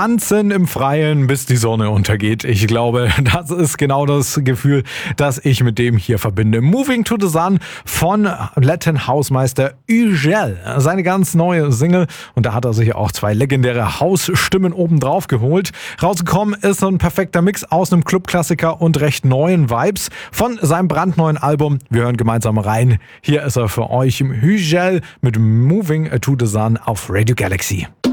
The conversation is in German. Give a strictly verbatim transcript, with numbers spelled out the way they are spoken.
tanzen im Freien, bis die Sonne untergeht. Ich glaube, das ist genau das Gefühl, das ich mit dem hier verbinde. Moving to the Sun von Latin Hausmeister Ugel. Seine ganz neue Single. Und da hat er sich auch zwei legendäre Hausstimmen obendrauf geholt. Rausgekommen ist so ein perfekter Mix aus einem Clubklassiker und recht neuen Vibes von seinem brandneuen Album. Wir hören gemeinsam rein. Hier ist er für euch im Ugel mit Moving to the Sun auf Radio Galaxy.